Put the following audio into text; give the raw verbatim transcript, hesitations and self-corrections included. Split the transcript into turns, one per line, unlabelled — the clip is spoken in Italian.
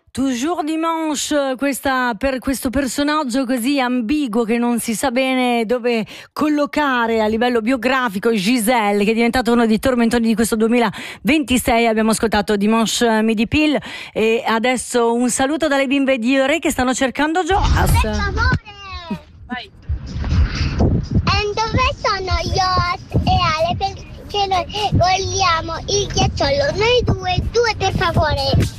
Toujours dimanche, questa, per questo personaggio così ambiguo che non si sa bene dove collocare a livello biografico, Giselle, che è diventato uno dei tormentoni di questo duemilaventisei. Abbiamo ascoltato Dimanche Midi Pile e adesso un saluto dalle bimbe di Ore che stanno cercando Joas.
Per favore!
Vai.
E dove sono Joas e Ale? Perché noi vogliamo il ghiacciolo, noi due, due per favore.